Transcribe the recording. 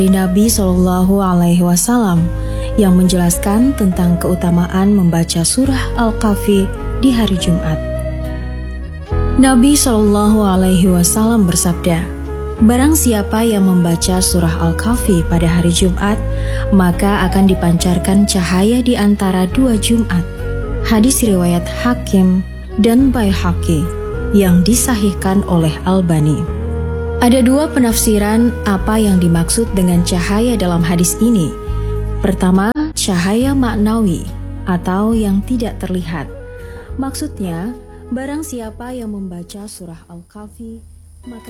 Nabi Shallallahu Alaihi Wasallam yang menjelaskan tentang keutamaan membaca surah Al-Kahfi di hari Jumat. Nabi Shallallahu Alaihi Wasallam bersabda, "Barang siapa yang membaca surah Al-Kahfi pada hari Jumat, maka akan dipancarkan cahaya di antara dua Jumat." Hadis riwayat Hakim dan Baihaqi yang disahihkan oleh Albani. Ada dua penafsiran apa yang dimaksud dengan cahaya dalam hadis ini. Pertama, cahaya maknawi atau yang tidak terlihat. Maksudnya, barang siapa yang membaca surah Al-Kahfi, maka